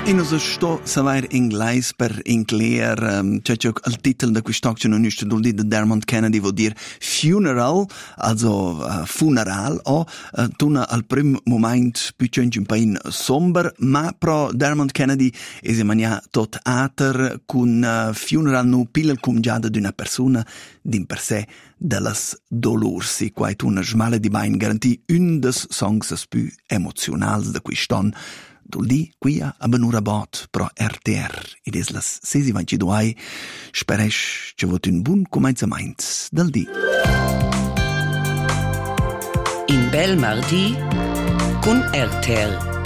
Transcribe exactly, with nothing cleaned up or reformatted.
E nos sto saver inglese per incler, um, cioè, cioè il titolo di questo che non è di Dermot Kennedy vuol dire funeral, also uh, funeral, o uh, tuna al primo momento più un po' somber, ma pro Dermot Kennedy è in maniera tot ater con uh, funeral no pila comgiada di una persona din per sé dellas dolorsi, quai tuna smale di bain garantì un des songs più emozionals de quiston. Duldi qui a Benura Bot pro R T R ed es las sesi ventiduai speresch che vot un bun començament del di. In bel mardi con R T R.